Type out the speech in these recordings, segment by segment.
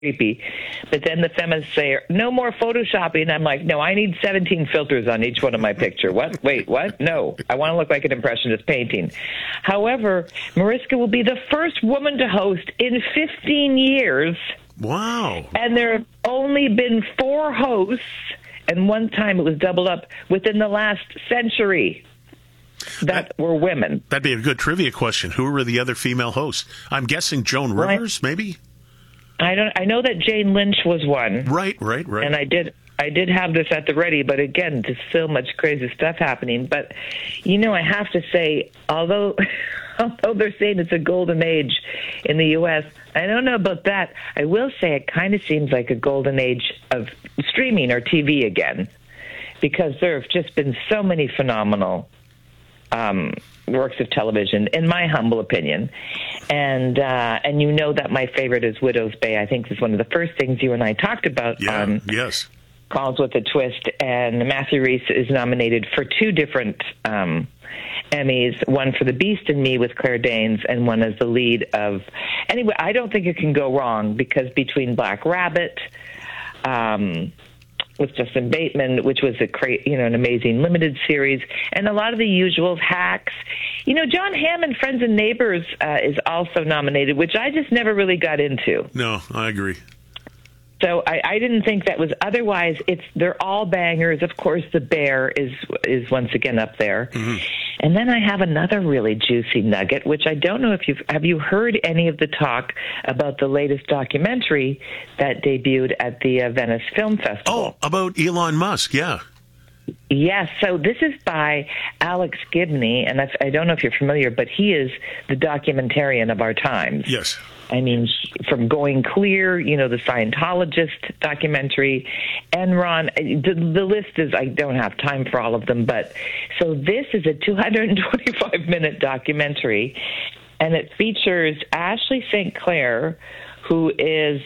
creepy. But then the feminists say, no more photoshopping. I'm like, no, I need 17 filters on each one of my picture. What? Wait, what? No, I want to look like an impressionist painting. However, Mariska will be the first woman to host in 15 years. Wow. And there have only been 4 hosts, and one time it was doubled up within the last century that were women. That'd be a good trivia question. Who were the other female hosts? I'm guessing Joan Rivers, maybe? I know that Jane Lynch was one. Right. And I did have this at the ready, but again, there's so much crazy stuff happening. But, I have to say, although they're saying it's a golden age in the U.S., I don't know about that. I will say it kind of seems like a golden age of streaming or TV again, because there have just been so many phenomenal works of television, in my humble opinion. And that my favorite is Widow's Bay. I think this is one of the first things you and I talked about on Calls with a Twist. And Matthew Rhys is nominated for 2 different Emmys, one for The Beast and Me with Claire Danes, and one as the lead of... Anyway, I don't think it can go wrong, because between Black Rabbit... with Justin Bateman, which was an amazing limited series, and a lot of the usuals, Hacks. John Hamm and Friends and Neighbors is also nominated, which I just never really got into. No, I agree. So I didn't think that was. Otherwise, they're all bangers. Of course, The Bear is once again up there. Mm-hmm. And then I have another really juicy nugget, which I don't know if have you heard any of the talk about the latest documentary that debuted at the Venice Film Festival? Oh, about Elon Musk, yeah. Yes, so this is by Alex Gibney, and I don't know if you're familiar, but he is the documentarian of our times. Yes. I mean, from Going Clear, the Scientologist documentary, Enron, the list is, I don't have time for all of them, but so this is a 225-minute documentary, and it features Ashley St. Clair, who is...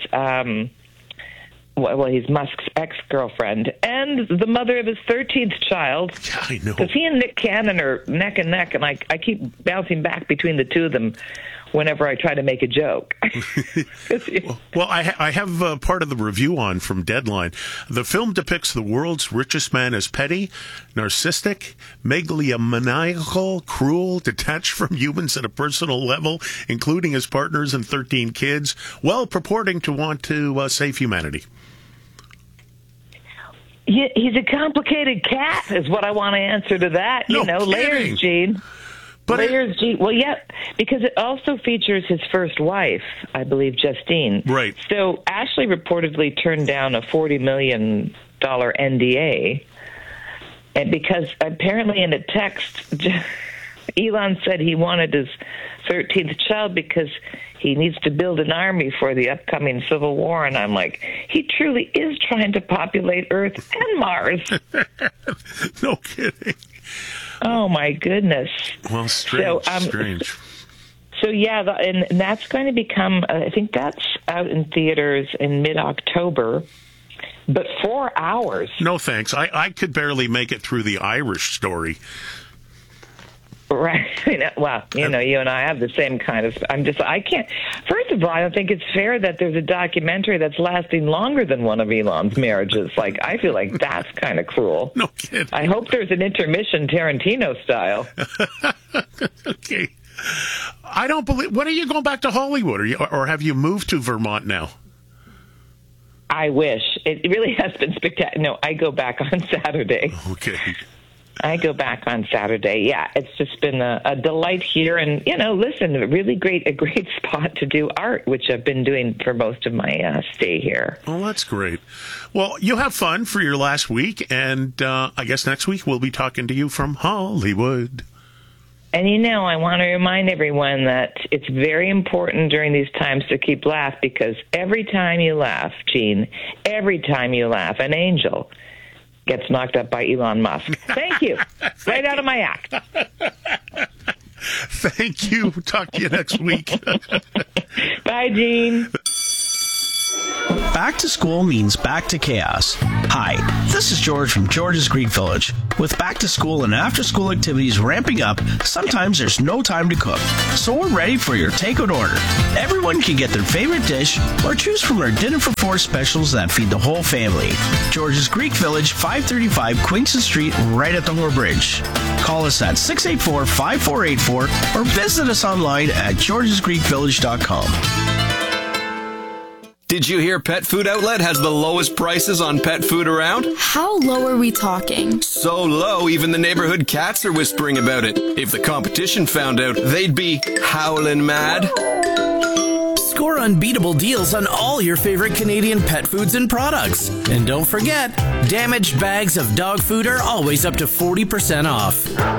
he's Musk's ex-girlfriend and the mother of his 13th child. Yeah, I know. Because he and Nick Cannon are neck and neck, and I keep bouncing back between the two of them whenever I try to make a joke. Well, I have part of the review on from Deadline. The film depicts the world's richest man as petty, narcissistic, megalomaniacal, cruel, detached from humans at a personal level, including his partners and 13 kids, while purporting to want to save humanity. He's a complicated cat, is what I want to answer to that. No layers, Gene. But layers, Gene. Well, yeah, because it also features his first wife, I believe, Justine. Right. So Ashley reportedly turned down a $40 million NDA, and because apparently in a text, Elon said he wanted his 13th child because he needs to build an army for the upcoming Civil War. And I'm like, he truly is trying to populate Earth and Mars. No kidding. Oh, my goodness. Well, strange. So, yeah, and that's going to become, I think that's out in theaters in mid-October. But 4 hours. No, thanks. I could barely make it through the Irish Story. Right. Well, you and I have the same kind of... I can't... First of all, I don't think it's fair that there's a documentary that's lasting longer than one of Elon's marriages. I feel like that's kind of cruel. No kidding. I hope there's an intermission Tarantino style. Okay. I don't believe... When are you going back to Hollywood? Or have you moved to Vermont now? I wish. It really has been spectacular. No, I go back on Saturday. Okay. I go back on Saturday. Yeah, it's just been a delight here. And, listen, a great spot to do art, which I've been doing for most of my stay here. Oh, that's great. Well, you have fun for your last week. And I guess next week we'll be talking to you from Hollywood. And, I want to remind everyone that it's very important during these times to keep laugh, because every time you laugh, Gene, an angel gets knocked up by Elon Musk. Thank you. Right out of my act. Thank you. Talk to you next week. Bye, Gene. back to school means back to chaos. Hi, this is George from George's Greek Village. With back to school and after school activities ramping up, sometimes there's no time to cook. So we're ready for your takeout order. Everyone can get their favorite dish or choose from our dinner for four specials that feed the whole family. George's Greek Village, 535 Queenston Street, right at the Moore Bridge. Call us at 684-5484 or visit us online at georgesgreekvillage.com. Did you hear Pet Food Outlet has the lowest prices on pet food around? How low are we talking? So low, even the neighborhood cats are whispering about it. If the competition found out, they'd be howling mad. Score unbeatable deals on all your favorite Canadian pet foods and products. And don't forget, damaged bags of dog food are always up to 40% off.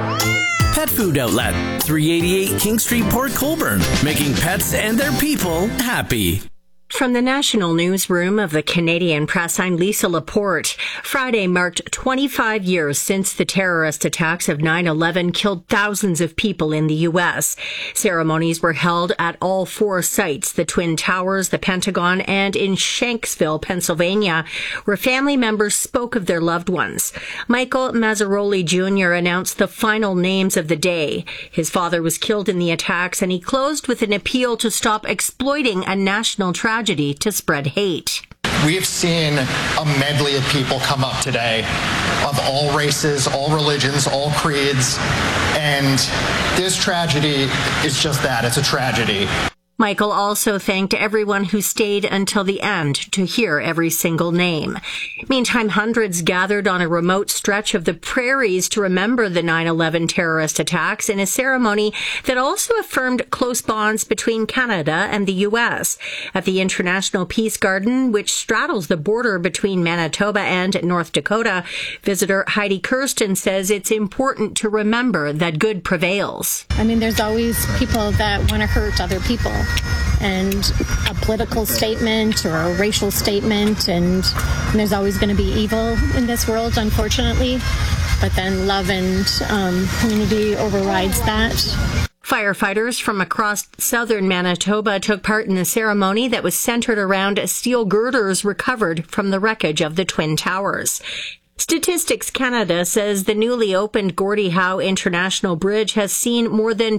Pet Food Outlet, 388 King Street, Port Colborne, making pets and their people happy. From the National Newsroom of the Canadian Press, I'm Lisa Laporte. Friday marked 25 years since the terrorist attacks of 9/11 killed thousands of people in the U.S. Ceremonies were held at all four sites, the Twin Towers, the Pentagon, and in Shanksville, Pennsylvania, where family members spoke of their loved ones. Michael Mazzaroli Jr. announced the final names of the day. His father was killed in the attacks, and he closed with an appeal to stop exploiting a national tragedy to spread hate. We have seen a medley of people come up today of all races, all religions, all creeds, and this tragedy is just that. It's a tragedy. Michael also thanked everyone who stayed until the end to hear every single name. Meantime, hundreds gathered on a remote stretch of the prairies to remember the 9/11 terrorist attacks in a ceremony that also affirmed close bonds between Canada and the U.S. At the International Peace Garden, which straddles the border between Manitoba and North Dakota, visitor Heidi Kirsten says it's important to remember that good prevails. I mean, there's always people that want to hurt other people. And a political statement or a racial statement, and there's always going to be evil in this world, unfortunately. But then love and community overrides that. Firefighters from across southern Manitoba took part in the ceremony that was centered around steel girders recovered from the wreckage of the Twin Towers. Statistics Canada says the newly opened Gordie Howe International Bridge has seen more than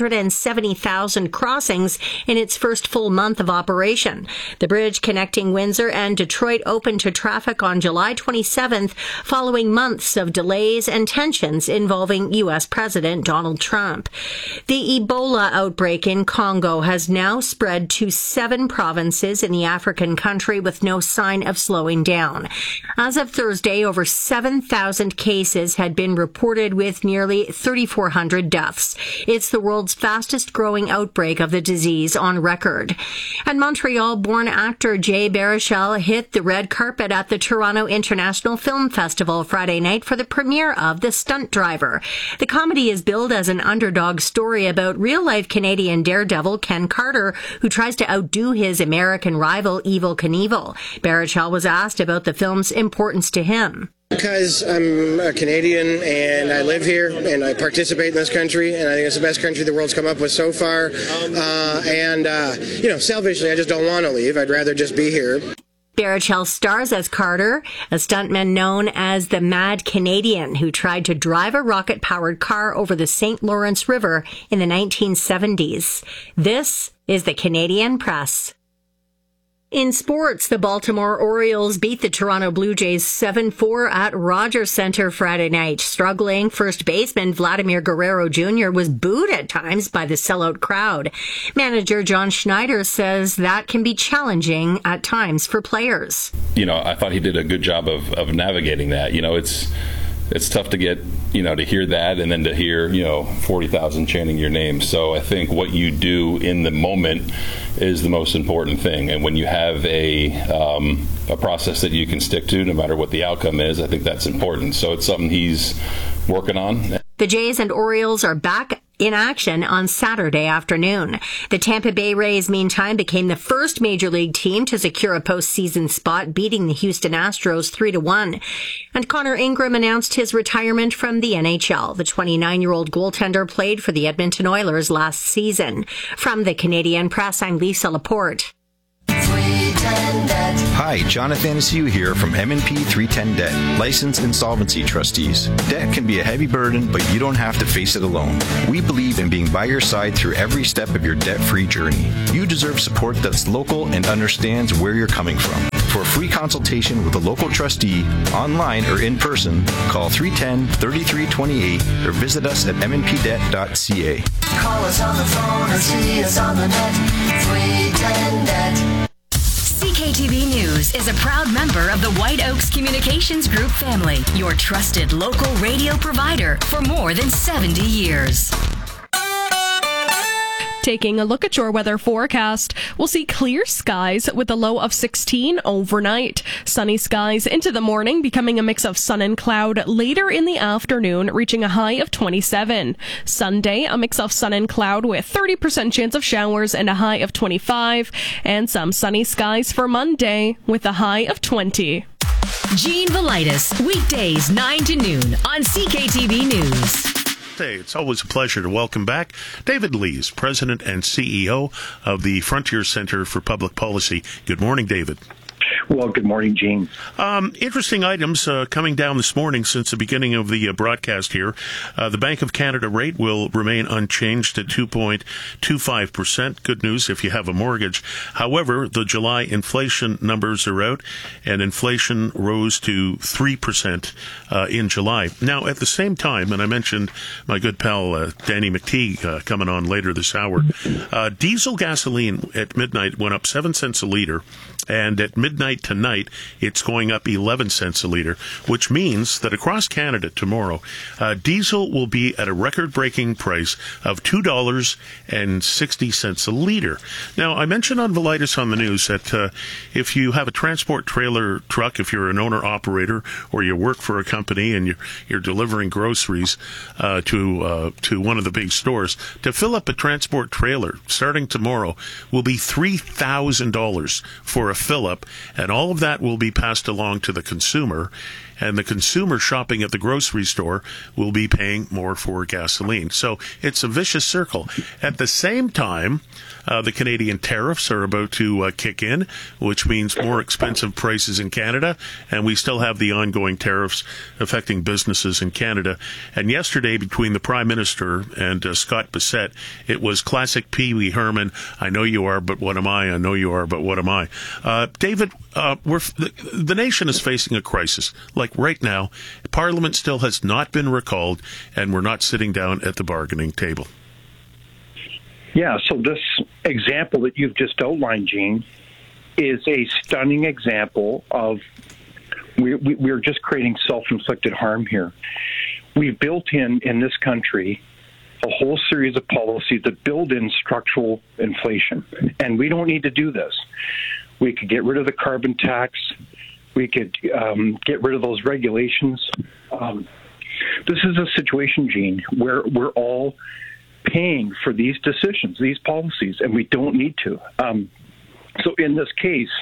270,000 crossings in its first full month of operation. The bridge connecting Windsor and Detroit opened to traffic on July 27th, following months of delays and tensions involving U.S. President Donald Trump. The Ebola outbreak in Congo has now spread to 7 provinces in the African country with no sign of slowing down. As of Thursday, over 7,000 cases had been reported with nearly 3,400 deaths. It's the world's fastest growing outbreak of the disease on record. And Montreal-born actor Jay Baruchel hit the red carpet at the Toronto International Film Festival Friday night for the premiere of The Stunt Driver. The comedy is billed as an underdog story about real-life Canadian daredevil Ken Carter, who tries to outdo his American rival Evel Knievel. Baruchel was asked about the film's importance to him. Because I'm a Canadian and I live here and I participate in this country, and I think it's the best country the world's come up with so far. Selfishly, I just don't want to leave. I'd rather just be here. Baruchel stars as Carter, a stuntman known as the Mad Canadian who tried to drive a rocket-powered car over the St. Lawrence River in the 1970s. This is the Canadian Press. In sports, the Baltimore Orioles beat the Toronto Blue Jays 7-4 at Rogers Centre Friday night. Struggling first baseman Vladimir Guerrero Jr. was booed at times by the sellout crowd. Manager John Schneider says that can be challenging at times for players. I thought he did a good job of navigating that. It's tough to get, to hear that and then to hear, 40,000 chanting your name. So I think what you do in the moment is the most important thing. And when you have a process that you can stick to, no matter what the outcome is, I think that's important. So it's something he's working on. The Jays and Orioles are back in action on Saturday afternoon. The Tampa Bay Rays, meantime, became the first Major League team to secure a postseason spot, beating the Houston Astros 3-1. And Connor Ingram announced his retirement from the NHL. The 29-year-old goaltender played for the Edmonton Oilers last season. From the Canadian Press, I'm Lisa Laporte. Sweet and Hi, John Athanasiou here from M&P 310 Debt, licensed insolvency trustees. Debt can be a heavy burden, but you don't have to face it alone. We believe in being by your side through every step of your debt-free journey. You deserve support that's local and understands where you're coming from. For a free consultation with a local trustee, online or in person, call 310-3328 or visit us at mnpdebt.ca. Call us on the phone or see us on the net. 310-NET. CKTV News is a proud member of the White Oaks Communications Group family, your trusted local radio provider for more than 70 years. Taking a look at your weather forecast, we'll see clear skies with a low of 16 overnight. Sunny skies into the morning, becoming a mix of sun and cloud later in the afternoon, reaching a high of 27. Sunday, a mix of sun and cloud with 30% chance of showers and a high of 25. And some sunny skies for Monday with a high of 20. Gene Velitis, weekdays 9 to noon on CKTV News. It's always a pleasure to welcome back David Lees, President and CEO of the Frontier Center for Public Policy. Good morning, David. Well, good morning, Gene. Interesting items coming down this morning since the beginning of the broadcast here. The Bank of Canada rate will remain unchanged at 2.25%. Good news if you have a mortgage. However, the July inflation numbers are out, and inflation rose to 3% in July. Now, at the same time, and I mentioned my good pal Danny McTeague coming on later this hour, diesel gasoline at midnight went up 7 cents a liter, and at midnight tonight, it's going up 11 cents a liter, which means that across Canada tomorrow, diesel will be at a record-breaking price of $2.60 a liter. Now, I mentioned on Velitis on the news that if you have a transport trailer truck, if you're an owner-operator or you work for a company and you're delivering groceries to one of the big stores, to fill up a transport trailer starting tomorrow will be $3,000 for a fill-up, and all of that will be passed along to the consumer, and the consumer shopping at the grocery store will be paying more for gasoline. So it's a vicious circle. At the same time, the Canadian tariffs are about to kick in, which means more expensive prices in Canada, and we still have the ongoing tariffs affecting businesses in Canada. And yesterday, between the Prime Minister and Scott Bissett, it was classic Pee Wee Herman, I know you are, but what am I? I know you are, but what am I? David, the nation is facing a crisis. Like right now, Parliament still has not been recalled, and we're not sitting down at the bargaining table. Yeah, so this example that you've just outlined, Gene, is a stunning example of we're just creating self-inflicted harm here. We've built in this country a whole series of policies that build in structural inflation, and we don't need to do this. We could get rid of the carbon tax. We could get rid of those regulations. This is a situation, Gene, where we're all paying for these decisions, these policies, and we don't need to. So in this case,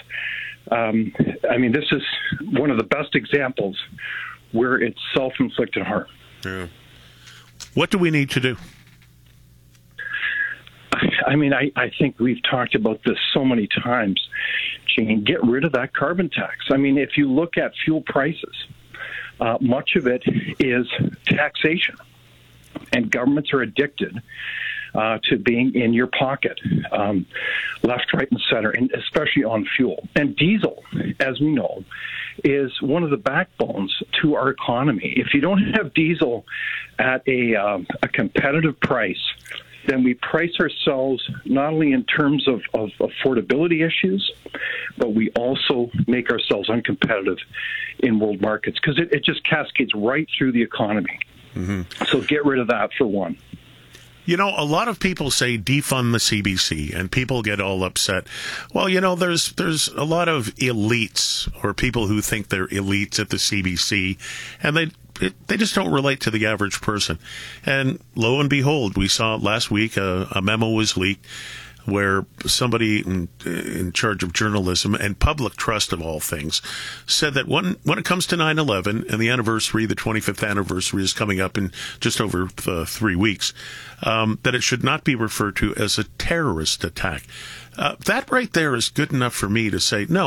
this is one of the best examples where it's self-inflicted harm. Yeah. What do we need to do? I think we've talked about this so many times, Gene. Get rid of that carbon tax. If you look at fuel prices, much of it is taxation. And governments are addicted to being in your pocket, left, right, and center, and especially on fuel. And diesel, as we know, is one of the backbones to our economy. If you don't have diesel at a competitive price, then we price ourselves not only in terms of affordability issues, but we also make ourselves uncompetitive in world markets because it just cascades right through the economy. Mm-hmm. So get rid of that for one. A lot of people say defund the CBC, and people get all upset. Well, there's a lot of elites or people who think they're elites at the CBC, and they just don't relate to the average person. And lo and behold, we saw last week a memo was leaked where somebody in charge of journalism and public trust of all things said that when it comes to 9/11 and the 25th anniversary is coming up in just over 3 weeks, that it should not be referred to as a terrorist attack. That right there is good enough for me to say, no,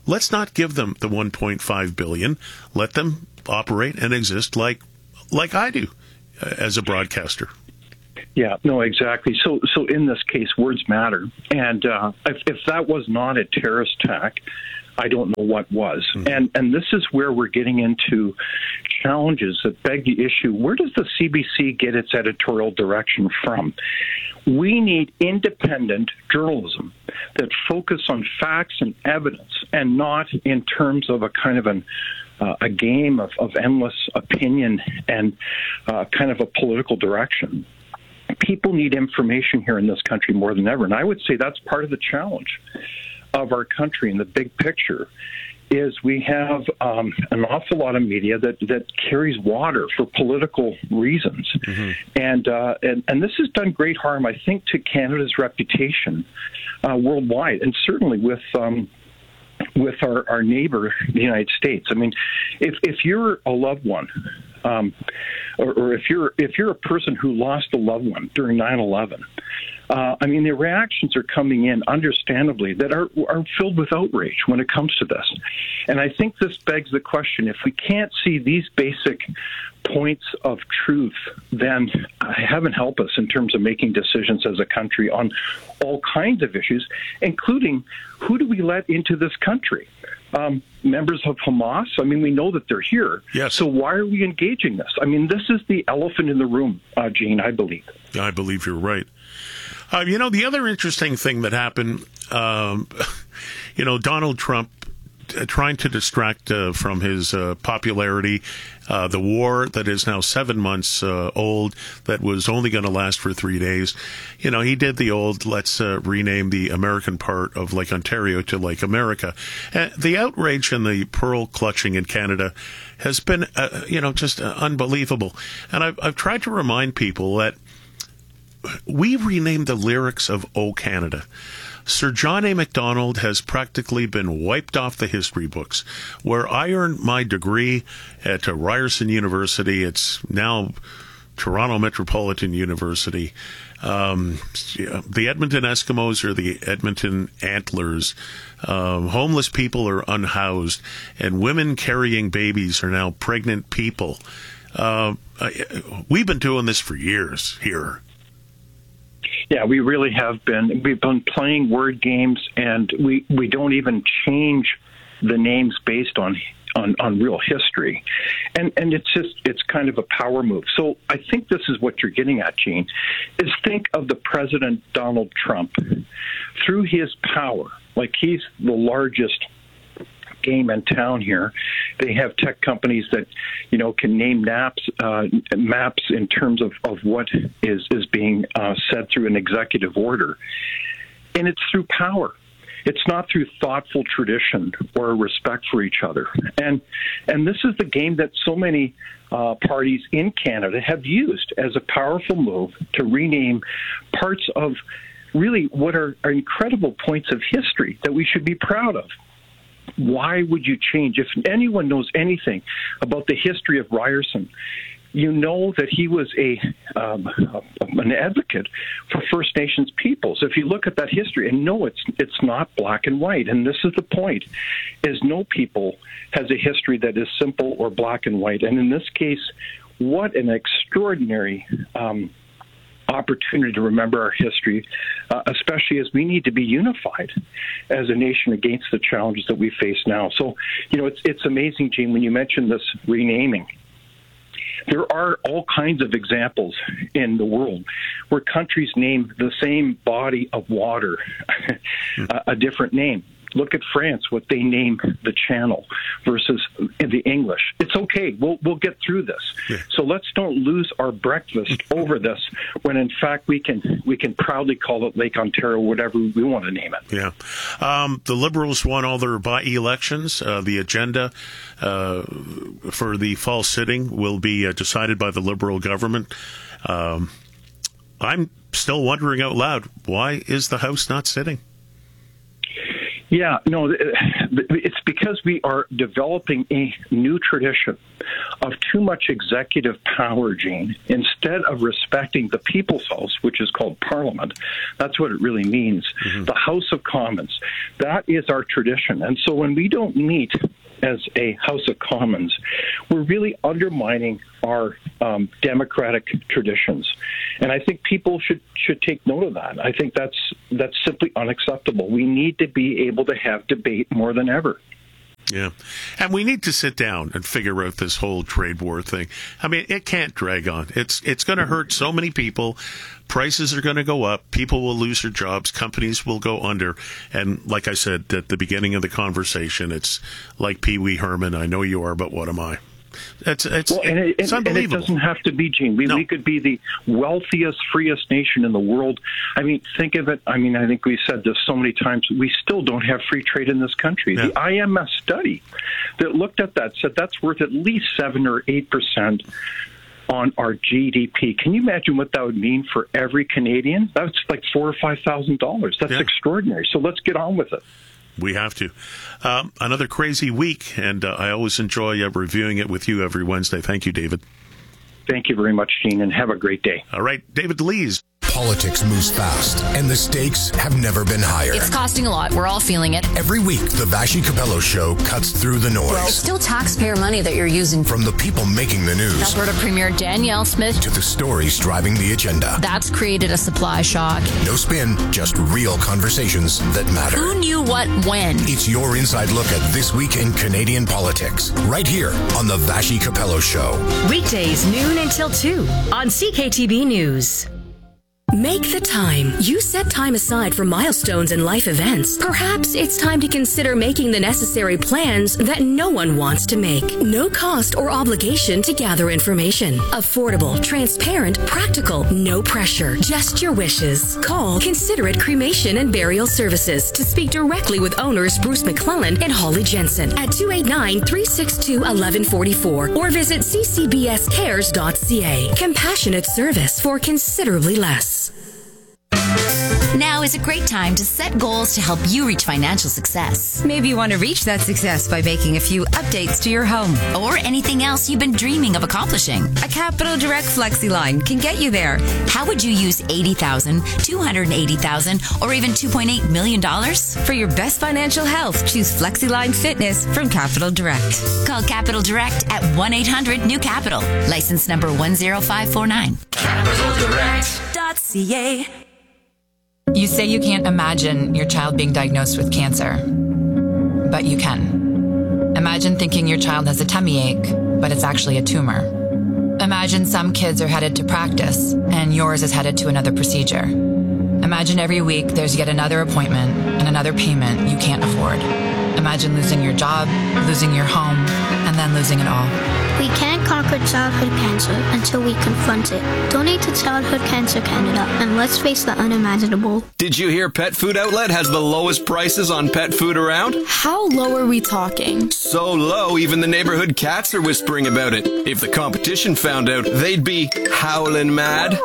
let's not give them the $1.5 billion. Let them operate and exist like I do as a broadcaster. Yeah, no, exactly. So in this case, words matter. And if that was not a terrorist attack, I don't know what was. Mm-hmm. And this is where we're getting into challenges that beg the issue, where does the CBC get its editorial direction from? We need independent journalism that focus on facts and evidence and not in terms of a kind of a game of endless opinion and kind of a political direction. People need information here in this country more than ever. And I would say that's part of the challenge of our country in the big picture is we have an awful lot of media that carries water for political reasons. Mm-hmm. And this has done great harm, I think, to Canada's reputation worldwide, and certainly with our neighbor, the United States. I mean, if you're a loved one, or if you're a person who lost a loved one during 9/11, I mean, the reactions are coming in, understandably, that are filled with outrage when it comes to this. And I think this begs the question, if we can't see these basic points of truth, then heaven help us in terms of making decisions as a country on all kinds of issues, including who do we let into this country? Members of Hamas? I mean, we know that they're here. Yes. So why are we engaging this? I mean, this is the elephant in the room, Gene, I believe. I believe you're right. The other interesting thing that happened, Donald Trump trying to distract from his popularity, the war that is now 7 months old, that was only going to last for 3 days. He did the old, let's rename the American part of Lake Ontario to Lake America. The outrage and the pearl clutching in Canada has been, just unbelievable. And I've tried to remind people that we renamed the lyrics of O Canada. Sir John A. Macdonald has practically been wiped off the history books. Where I earned my degree at Ryerson University, it's now Toronto Metropolitan University. The Edmonton Eskimos are the Edmonton Antlers. Homeless people are unhoused, and women carrying babies are now pregnant people. We've been doing this for years here. Yeah, we really have been. We've been playing word games, and we don't even change the names based on real history. And it's kind of a power move. So I think this is what you're getting at, Gene, is think of the President Donald Trump. Through his power, like he's the largest game in town here. They have tech companies that, can name maps in terms of what is being said through an executive order. And it's through power. It's not through thoughtful tradition or respect for each other. And this is the game that so many parties in Canada have used as a powerful move to rename parts of really what are incredible points of history that we should be proud of. Why would you change? If anyone knows anything about the history of Ryerson, you know that he was an advocate for First Nations peoples. If you look at that history, and no, it's not black and white. And this is the point: is no people has a history that is simple or black and white. And in this case, what an extraordinary opportunity to remember our history, especially as we need to be unified as a nation against the challenges that we face now. So, it's amazing, Gene, when you mentioned this renaming. There are all kinds of examples in the world where countries name the same body of water a different name. Look at France, what they name the Channel versus the English. It's okay. We'll get through this. Yeah. So let's don't lose our breakfast over this when, in fact, we can proudly call it Lake Ontario, whatever we want to name it. Yeah. The Liberals won all their by-elections. The agenda for the fall sitting will be decided by the Liberal government. I'm still wondering out loud, why is the House not sitting? Yeah, no, it's because because we are developing a new tradition of too much executive power, Gene, instead of respecting the people's house, which is called Parliament. That's what it really means. The House of Commons. That is our tradition. And so when we don't meet as a House of Commons, we're really undermining our democratic traditions. And I think people should take note of that. I think that's simply unacceptable. We need to be able to have debate more than ever. Yeah. And we need to sit down and figure out this whole trade war thing. I mean, it can't drag on. It's going to hurt so many people. Prices are going to go up. People will lose their jobs. Companies will go under. And like I said at the beginning of the conversation, it's like Pee Wee Herman. I know you are, but what am I? It's unbelievable. And it doesn't have to be, Gene. We could be the wealthiest, freest nation in the world. I mean, think of it. I mean, I think we said this so many times. We still don't have free trade in this country. Yeah. The IMF study that looked at that said that's worth at least 7 or 8% on our GDP. Can you imagine what that would mean for every Canadian? That's like $4,000 or $5,000. That's extraordinary. So let's get on with it. We have to. Another crazy week, and I always enjoy reviewing it with you every Wednesday. Thank you, David. Thank you very much, Gene, and have a great day. All right, David Lees. Politics moves fast, and the stakes have never been higher. It's costing a lot. We're all feeling it. Every week, the Vassy Capello Show cuts through the noise. Well, it's still taxpayer money that you're using. From the people making the news. Alberta Premier Danielle Smith. To the stories driving the agenda. That's created a supply shock. No spin, just real conversations that matter. Who knew what when? It's your inside look at this week in Canadian politics. Right here on the Vassy Capello Show. Weekdays, noon until 2 on CKTB News. Make the time. You set time aside for milestones and life events. Perhaps it's time to consider making the necessary plans that no one wants to make. No cost or obligation to gather information. Affordable, transparent, practical, no pressure. Just your wishes. Call Considerate Cremation and Burial Services to speak directly with owners Bruce McClellan and Holly Jensen at 289-362-1144 or visit ccbscares.ca. Compassionate service for considerably less. Now is a great time to set goals to help you reach financial success. Maybe you want to reach that success by making a few updates to your home. Or anything else you've been dreaming of accomplishing. A Capital Direct FlexiLine can get you there. How would you use $80,000, $280,000, or even $2.8 million? For your best financial health, choose FlexiLine Fitness from Capital Direct. Call Capital Direct at 1-800-NEW-CAPITAL. License number 10549. CapitalDirect.ca. You say you can't imagine your child being diagnosed with cancer, but you can. Imagine thinking your child has a tummy ache, but it's actually a tumor. Imagine some kids are headed to practice, and yours is headed to another procedure. Imagine every week there's yet another appointment and another payment you can't afford. Imagine losing your job, losing your home, and then losing it all. We can't conquer childhood cancer until we confront it. Donate to Childhood Cancer Canada and let's face the unimaginable. Did you hear Pet Food Outlet has the lowest prices on pet food around? How low are we talking? So low, even the neighborhood cats are whispering about it. If the competition found out, they'd be howling mad.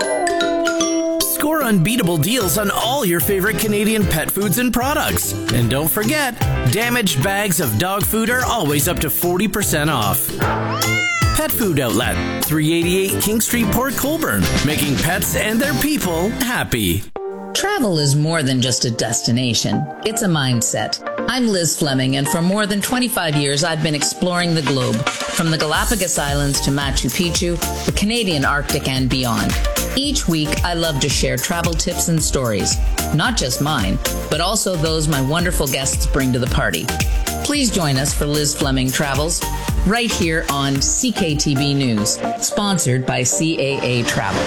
Score unbeatable deals on all your favorite Canadian pet foods and products. And don't forget, damaged bags of dog food are always up to 40% off. Pet Food Outlet, 388 King Street, Port Colborne, making pets and their people happy. Travel is more than just a destination. It's a mindset. I'm Liz Fleming, and for more than 25 years, I've been exploring the globe, from the Galapagos Islands to Machu Picchu, the Canadian Arctic, and beyond. Each week, I love to share travel tips and stories, not just mine, but also those my wonderful guests bring to the party. Please join us for Liz Fleming Travels, right here on CKTB News, sponsored by CAA Travel.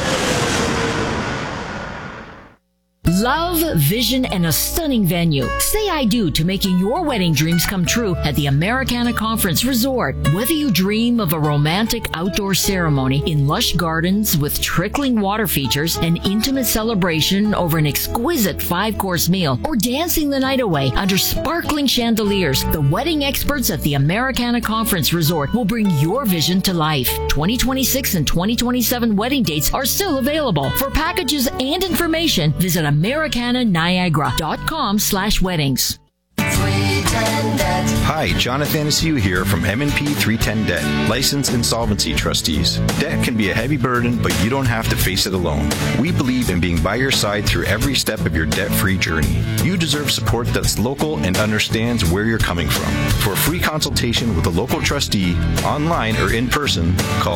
Love, vision, and a stunning venue. Say I do to making your wedding dreams come true at the Americana Conference Resort. Whether you dream of a romantic outdoor ceremony in lush gardens with trickling water features, an intimate celebration over an exquisite 5-course meal, or dancing the night away under sparkling chandeliers, the wedding experts at the Americana Conference Resort will bring your vision to life. 2026 and 2027 wedding dates are still available. For packages and information, visit AmericanaNiagara.com/weddings. Sweet 310 Debt. Hi, Jonathan Anaciu here from M&P 310 Debt, licensed insolvency trustees. Debt can be a heavy burden, but you don't have to face it alone. We believe in being by your side through every step of your debt-free journey. You deserve support that's local and understands where you're coming from. For a free consultation with a local trustee, online or in person, call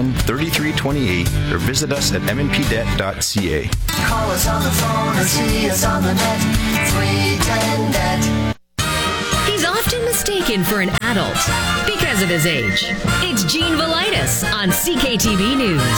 310-3328 or visit us at mnpdebt.ca. Call us on the phone or see us on the net. 310 Debt. He's often mistaken for an adult because of his age. It's Gene Velitis on CKTV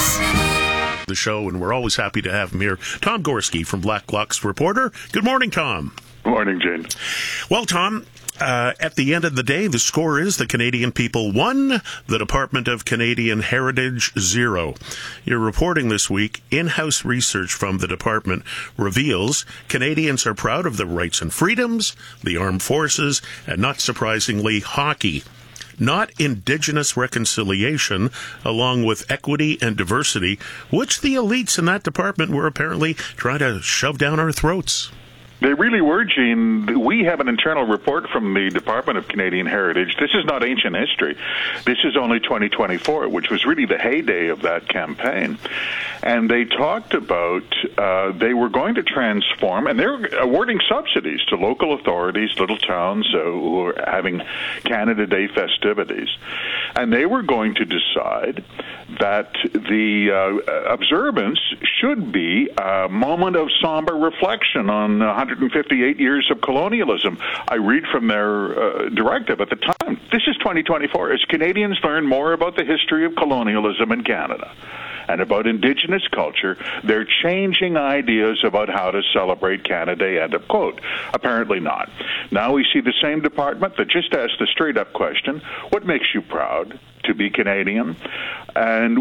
News. The show, and we're always happy to have him here. Tom Gorski from Black Lux Reporter. Good morning, Tom. Good morning, Gene. Well, Tom, at the end of the day, the score is the Canadian people 1, the Department of Canadian Heritage 0. You're reporting this week, in-house research from the department reveals Canadians are proud of their rights and freedoms, the armed forces, and not surprisingly, hockey. Not Indigenous reconciliation, along with equity and diversity, which the elites in that department were apparently trying to shove down our throats. They really were, Gene. We have an internal report from the Department of Canadian Heritage. This is not ancient history. This is only 2024, which was really the heyday of that campaign. And they talked about they were going to transform, and they're awarding subsidies to local authorities, little towns who are having Canada Day festivities. And they were going to decide that the observance should be a moment of somber reflection on 158 years of colonialism. I read from their directive at the time. This is 2024. As Canadians learn more about the history of colonialism in Canada and about Indigenous culture, they're changing ideas about how to celebrate Canada Day, end of quote. Apparently not. Now we see the same department that just asked the straight-up question, what makes you proud to be Canadian? And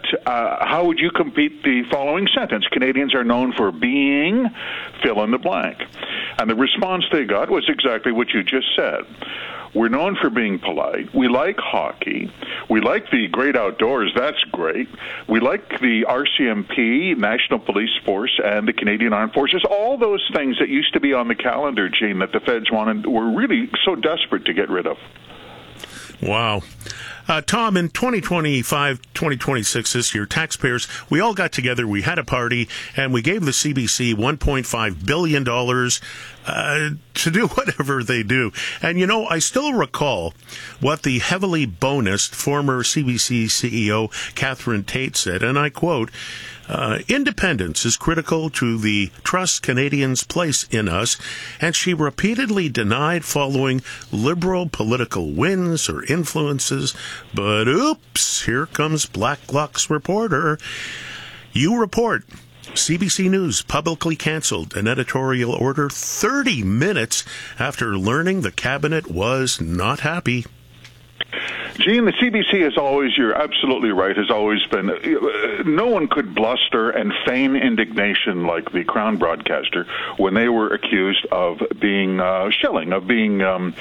how would you complete the following sentence? Canadians are known for being fill in the blank. And the response they got was exactly what you just said. We're known for being polite. We like hockey. We like the great outdoors. That's great. We like the RCMP, National Police Force, and the Canadian Armed Forces. All those things that used to be on the calendar, Gene, that the feds were really so desperate to get rid of. Wow. Tom, in 2025, 2026 this year, taxpayers, we all got together, we had a party, and we gave the CBC $1.5 billion to do whatever they do. And, you know, I still recall what the heavily bonused former CBC CEO Catherine Tate said, and I quote, independence is critical to the trust Canadians place in us, and she repeatedly denied following liberal political wins or influences. But oops, here comes Black Lux Reporter. You report CBC News publicly canceled an editorial order 30 minutes after learning the cabinet was not happy. Gene, the CBC has always, you're absolutely right, has always been, no one could bluster and feign indignation like the Crown broadcaster when they were accused of being shilling, of being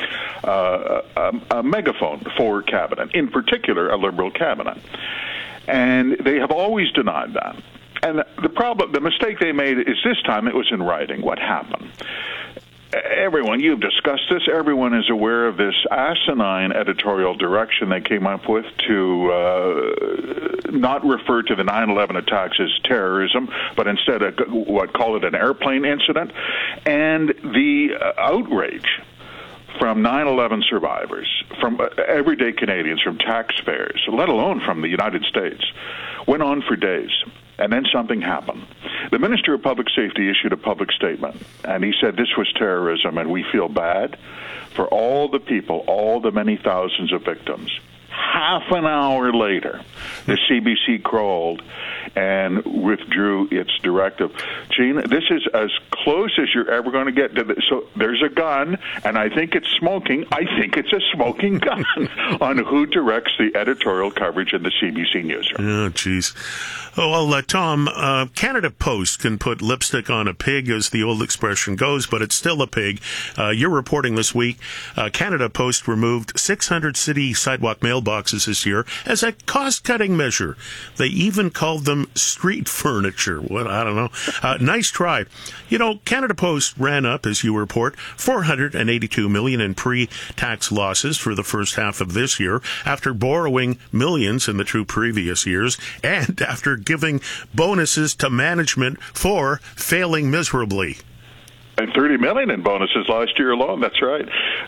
a megaphone for cabinet, in particular a Liberal cabinet. And they have always denied that. And the mistake they made is this time it was in writing. What happened? Everyone, you've discussed this, everyone is aware of this asinine editorial direction they came up with to not refer to the 9/11 attacks as terrorism, but instead call it an airplane incident. And the outrage from 9/11 survivors, from everyday Canadians, from taxpayers, let alone from the United States, went on for days. And then something happened. The Minister of Public Safety issued a public statement, and he said this was terrorism, and we feel bad for all the people, all the many thousands of victims. Half an hour later, the CBC crawled and withdrew its directive. Gene, this is as close as you're ever going to get to this. So there's a gun, and I think it's smoking. I think it's a smoking gun on who directs the editorial coverage in the CBC newsroom. Oh, jeez. Oh, well, Tom, Canada Post can put lipstick on a pig, as the old expression goes, but it's still a pig. You're reporting this week, Canada Post removed 600 city sidewalk mailboxes taxes this year as a cost-cutting measure. They even called them street furniture. What? I don't know. Nice try. You know, Canada Post ran up, as you report, $482 million in pre-tax losses for the first half of this year after borrowing millions in the two previous years and after giving bonuses to management for failing miserably. And $30 million in bonuses last year alone. That's right.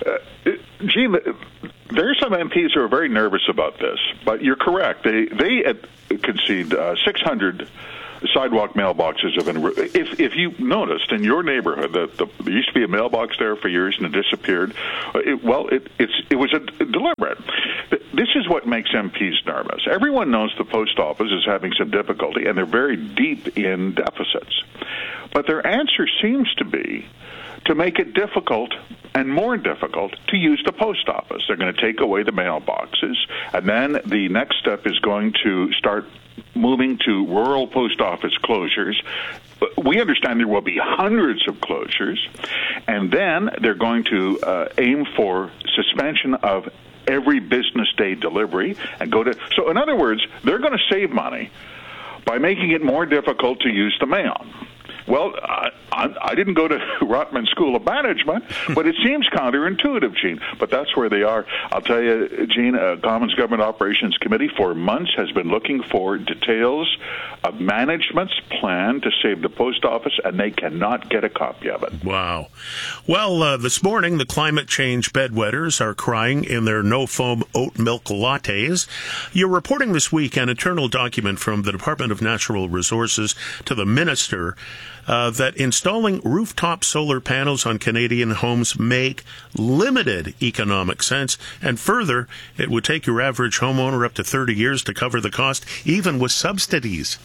Gene, there are some MPs who are very nervous about this, but you're correct. They concede 600 sidewalk mailboxes have been. If you noticed in your neighborhood that there used to be a mailbox there for years and it disappeared, it was a deliberate. This is what makes MPs nervous. Everyone knows the post office is having some difficulty, and they're very deep in deficits. But their answer seems to be to make it difficult and more difficult to use the post office. They're going to take away the mailboxes, and then the next step is going to start moving to rural post office closures. We understand there will be hundreds of closures, and then they're going to aim for suspension of every business day delivery and go to. So, in other words, they're going to save money by making it more difficult to use the mail. Well, I didn't go to Rotman School of Management, but it seems counterintuitive, Gene. But that's where they are. I'll tell you, Gene, Commons Government Operations Committee for months has been looking for details of management's plan to save the post office, and they cannot get a copy of it. Wow. Well, this morning, the climate change bedwetters are crying in their no-foam oat milk lattes. You're reporting this week an internal document from the Department of Natural Resources to the Minister that installing rooftop solar panels on Canadian homes make limited economic sense, and further, it would take your average homeowner up to 30 years to cover the cost, even with subsidies.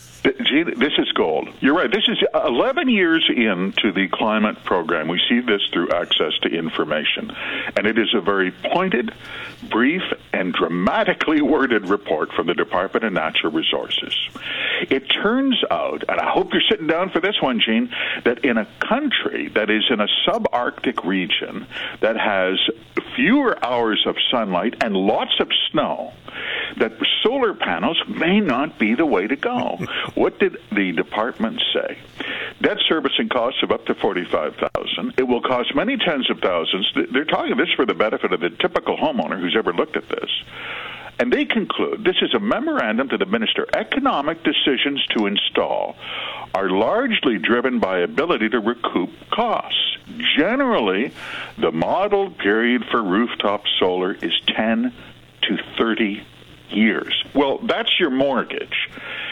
Gene, this is gold. You're right. This is 11 years into the climate program. We see this through access to information. And it is a very pointed, brief, and dramatically worded report from the Department of Natural Resources. It turns out, and I hope you're sitting down for this one, Gene, that in a country that is in a subarctic region that has fewer hours of sunlight and lots of snow, that solar panels may not be the way to go. What did the department say? Debt servicing costs of up to $45,000. It will cost many tens of thousands. They're talking this for the benefit of the typical homeowner who's ever looked at this. And they conclude, this is a memorandum to the minister, economic decisions to install are largely driven by ability to recoup costs. Generally, the modeled period for rooftop solar is 10 to 30 years. Well, that's your mortgage.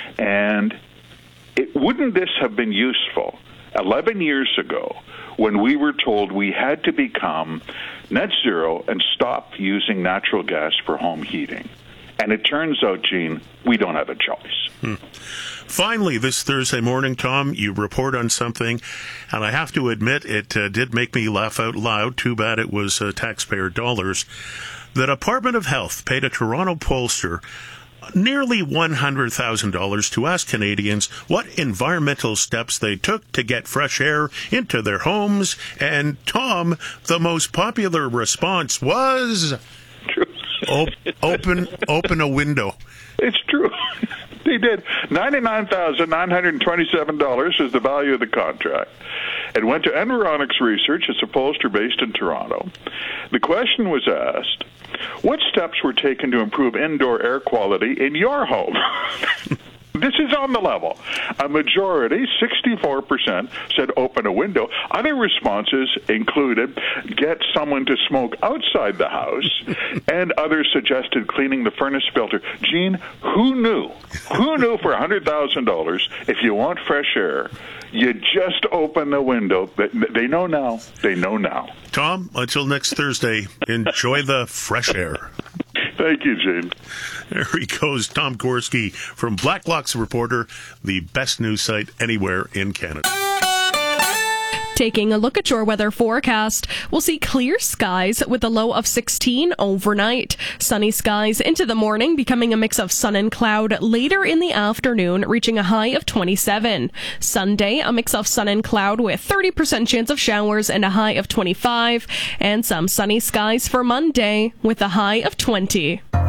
And wouldn't this have been useful 11 years ago when we were told we had to become net zero and stop using natural gas for home heating? And it turns out, Gene, we don't have a choice. Finally, this Thursday morning, Tom, you report on something, and I have to admit it did make me laugh out loud. Too bad it was taxpayer dollars. The Department of Health paid a Toronto pollster nearly $100,000 to ask Canadians what environmental steps they took to get fresh air into their homes. And, Tom, the most popular response was... Open a window. It's true. They did. $99,927 is the value of the contract. It went to Environics Research. It's a pollster based in Toronto. The question was asked, what steps were taken to improve indoor air quality in your home? This is on the level. A majority, 64%, said open a window. Other responses included get someone to smoke outside the house, and others suggested cleaning the furnace filter. Gene, who knew? Who knew for $100,000, if you want fresh air, you just open the window? They know now. They know now. Tom, until next Thursday, enjoy the fresh air. Thank you, Gene. There he goes, Tom Gorski from Blacklock's Reporter, the best news site anywhere in Canada. Taking a look at your weather forecast, we'll see clear skies with a low of 16 overnight. Sunny skies into the morning, becoming a mix of sun and cloud later in the afternoon, reaching a high of 27. Sunday, a mix of sun and cloud with 30% chance of showers and a high of 25. And some sunny skies for Monday with a high of 20.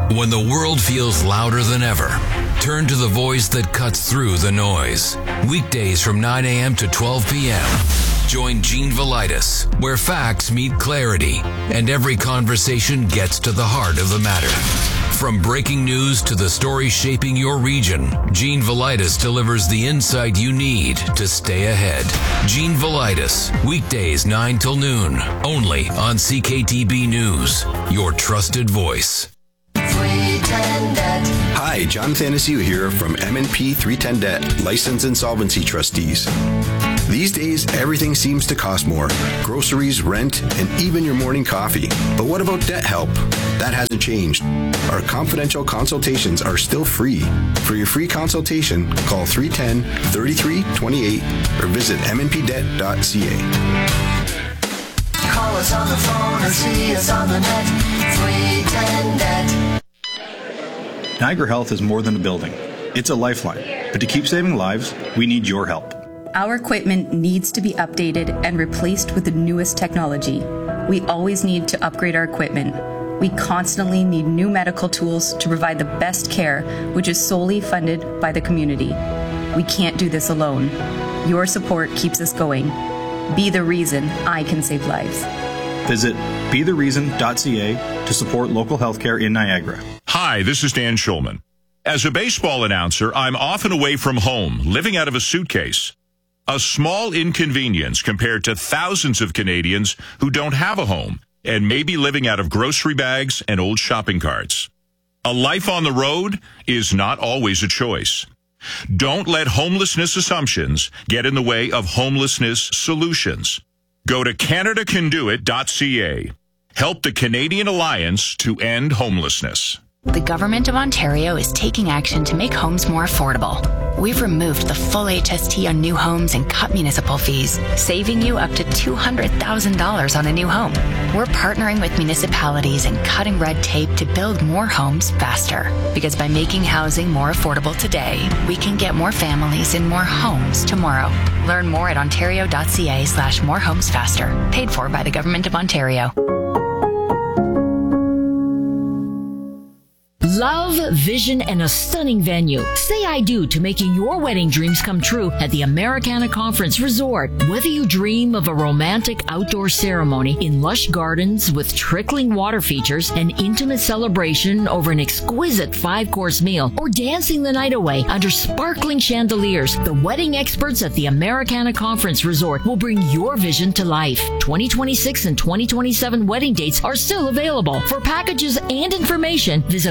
When the world feels louder than ever, turn to the voice that cuts through the noise. Weekdays from 9 a.m. to 12 p.m. Join Gene Velitis, where facts meet clarity and every conversation gets to the heart of the matter. From breaking news to the story shaping your region, Gene Velitis delivers the insight you need to stay ahead. Gene Velitis, weekdays 9 till noon, only on CKTB News, your trusted voice. 310 Debt. Hi, John Thanasiu here from M&P 310 Debt, Licensed Insolvency Trustees. These days, everything seems to cost more. Groceries, rent, and even your morning coffee. But what about debt help? That hasn't changed. Our confidential consultations are still free. For your free consultation, call 310-3328 or visit mnpdebt.ca. Call us on the phone or see us on the net. 310 Debt. Niagara Health is more than a building. It's a lifeline. But to keep saving lives, we need your help. Our equipment needs to be updated and replaced with the newest technology. We always need to upgrade our equipment. We constantly need new medical tools to provide the best care, which is solely funded by the community. We can't do this alone. Your support keeps us going. Be the reason I can save lives. Visit bethereason.ca to support local healthcare in Niagara. Hi, this is Dan Schulman. As a baseball announcer, I'm often away from home, living out of a suitcase. A small inconvenience compared to thousands of Canadians who don't have a home and may be living out of grocery bags and old shopping carts. A life on the road is not always a choice. Don't let homelessness assumptions get in the way of homelessness solutions. Go to CanadaCanDoIt.ca. Help the Canadian Alliance to End Homelessness. The Government of Ontario is taking action to make homes more affordable. We've removed the full HST on new homes and cut municipal fees, saving you up to $200,000 on a new home. We're partnering with municipalities and cutting red tape to build more homes faster. Because by making housing more affordable today, we can get more families in more homes tomorrow. Learn more at ontario.ca/morehomesfaster. Paid for by the Government of Ontario. Love, vision, and a stunning venue. Say I do to making your wedding dreams come true at the Americana Conference Resort. Whether you dream of a romantic outdoor ceremony in lush gardens with trickling water features, an intimate celebration over an exquisite 5-course meal, or dancing the night away under sparkling chandeliers, the wedding experts at the Americana Conference Resort will bring your vision to life. 2026 and 2027 wedding dates are still available. For packages and information, visit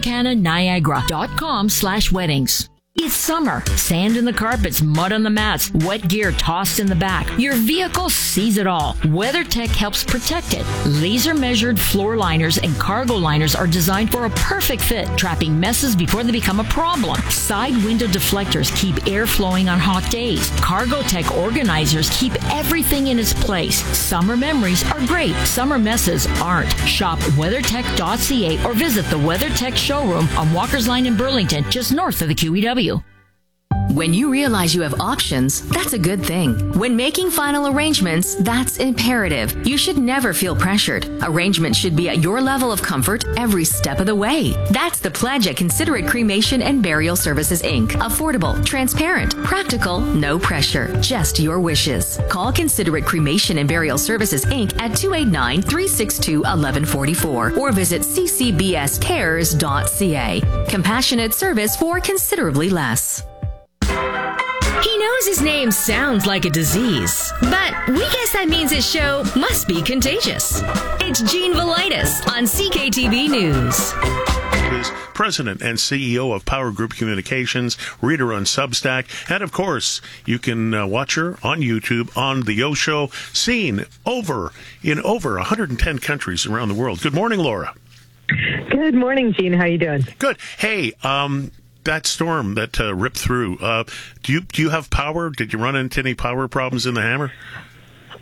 AmericanaNiagara.com/weddings. It's summer. Sand in the carpets, mud on the mats, wet gear tossed in the back. Your vehicle sees it all. WeatherTech helps protect it. Laser-measured floor liners and cargo liners are designed for a perfect fit, trapping messes before they become a problem. Side window deflectors keep air flowing on hot days. CargoTech organizers keep everything in its place. Summer memories are great. Summer messes aren't. Shop WeatherTech.ca or visit the WeatherTech showroom on Walker's Line in Burlington, just north of the QEW. When you realize you have options, that's a good thing. When making final arrangements, that's imperative. You should never feel pressured. Arrangements should be at your level of comfort every step of the way. That's the pledge at Considerate Cremation and Burial Services, Inc. Affordable, transparent, practical, no pressure, just your wishes. Call Considerate Cremation and Burial Services, Inc. at 289-362-1144 or visit ccbscares.ca. Compassionate service for considerably less. He knows his name sounds like a disease, but we guess that means his show must be contagious. It's Gene Velitis on CKTB News. Is president and CEO of Power Group Communications, reader on Substack, and of course, you can watch her on YouTube on The O Show, seen in over 110 countries around the world. Good morning, Laura. Good morning, Gene. How you doing? Good. Hey, that storm that ripped through, do you have power? Did you run into any power problems in the Hammer?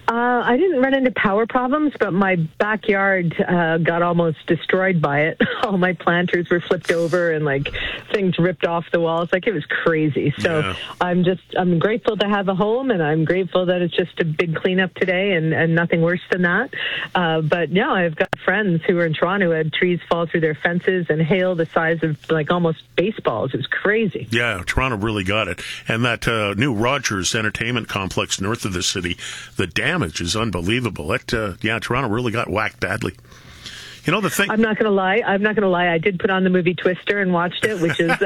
I didn't run into power problems, but my backyard got almost destroyed by it. All my planters were flipped over and things ripped off the walls. It was crazy. So I'm grateful to have a home, and I'm grateful that it's just a big cleanup today and nothing worse than that. But yeah, I've got friends who are in Toronto who had trees fall through their fences and hail the size of almost baseballs. It was crazy. Yeah, Toronto really got it. And that new Rogers Entertainment Complex north of the city, the damage is unbelievable. Toronto really got whacked badly. You know, the thing... I'm not going to lie. I did put on the movie Twister and watched it, which is...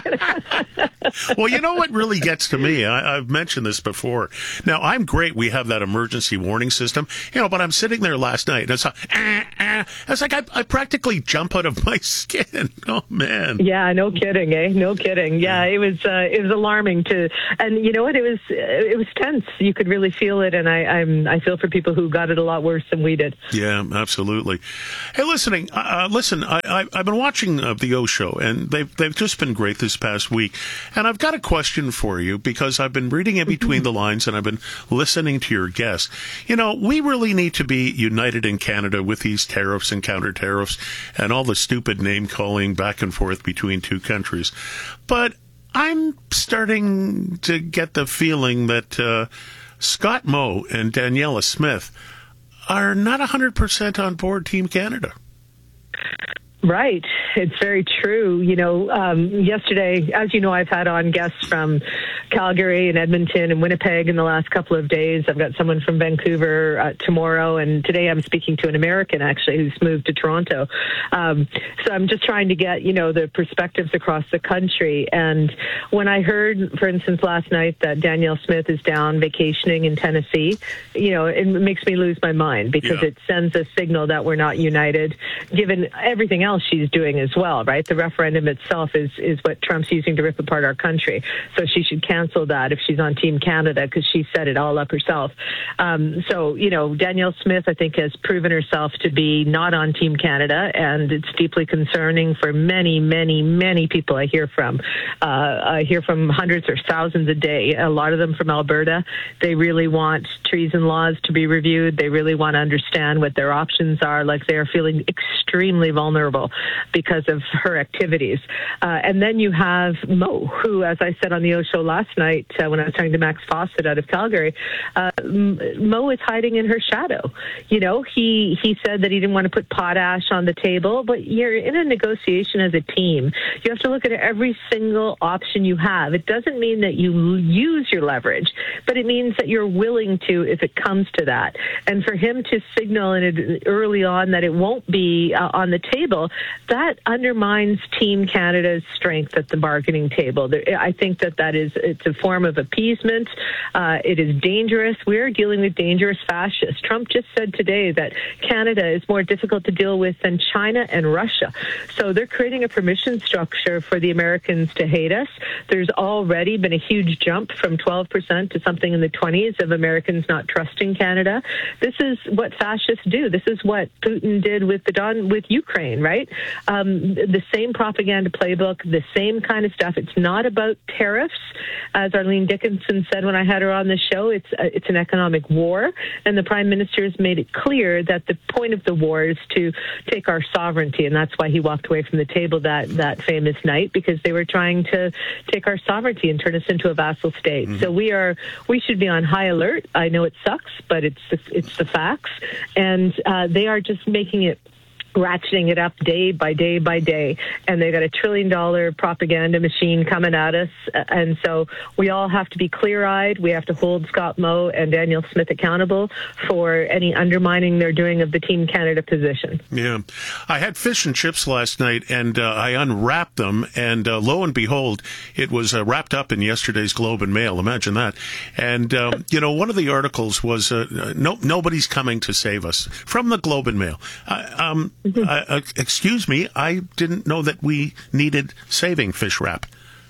Well, you know what really gets to me? I've mentioned this before. Now, I'm great. We have that emergency warning system, but I'm sitting there last night, and it's like I practically jump out of my skin. Oh, man. Yeah, no kidding, eh? No kidding. Yeah, it was alarming and you know what? It was tense. You could really feel it, and I feel for people who got it a lot worse than we did. Yeah, absolutely. Hey, listen, I've been watching the O Show, and they've just been great this past week. And I've got a question for you, because I've been reading in between the lines and I've been listening to your guests. We really need to be united in Canada with these tariffs and counter tariffs and all the stupid name calling back and forth between two countries. But I'm starting to get the feeling that Scott Moe and Daniela Smith are not 100% on board Team Canada. Right. It's very true. Yesterday, as you know, I've had on guests from Calgary and Edmonton and Winnipeg in the last couple of days. I've got someone from Vancouver tomorrow, and today I'm speaking to an American, actually, who's moved to Toronto. So I'm just trying to get, the perspectives across the country. And when I heard, for instance, last night that Danielle Smith is down vacationing in Tennessee, it makes me lose my mind, because it sends a signal that we're not united, given everything else she's doing as well, right? The referendum itself is what Trump's using to rip apart our country. So she should cancel that if she's on Team Canada, because she set it all up herself. Danielle Smith, I think, has proven herself to be not on Team Canada, and it's deeply concerning for many, many, many people I hear from. I hear from hundreds or thousands a day, a lot of them from Alberta. They really want treason laws to be reviewed. They really want to understand what their options are. They're feeling extremely vulnerable because of her activities. And then you have Moe, who, as I said on the O Show last night when I was talking to Max Fawcett out of Calgary, Moe is hiding in her shadow. He said that he didn't want to put potash on the table, but you're in a negotiation as a team. You have to look at every single option you have. It doesn't mean that you use your leverage, but it means that you're willing to if it comes to that. And for him to signal early on that it won't be on the table, that undermines Team Canada's strength at the bargaining table. I think it's a form of appeasement. It is dangerous. We're dealing with dangerous fascists. Trump just said today that Canada is more difficult to deal with than China and Russia. So they're creating a permission structure for the Americans to hate us. There's already been a huge jump from 12% to something in the 20s of Americans not trusting Canada. This is what fascists do. This is what Putin did with Ukraine, right? The same propaganda playbook, the same kind of stuff. It's not about tariffs, as Arlene Dickinson said when I had her on the show. It's an economic war, and the Prime Minister has made it clear that the point of the war is to take our sovereignty, and that's why he walked away from the table that famous night, because they were trying to take our sovereignty and turn us into a vassal state. Mm-hmm. So we should be on high alert. I know it sucks, but it's the facts, and they are just making it, ratcheting it up day by day by day, and they got $1 trillion propaganda machine coming at us, and so we all have to be clear-eyed. We have to hold Scott Moe and Danielle Smith accountable for any undermining they're doing of the Team Canada position. Yeah. I had fish and chips last night, and I unwrapped them, and lo and behold, it was wrapped up in yesterday's Globe and Mail. Imagine that. And, one of the articles was, nobody's coming to save us, from the Globe and Mail. Excuse me, I didn't know that we needed saving, fish wrap.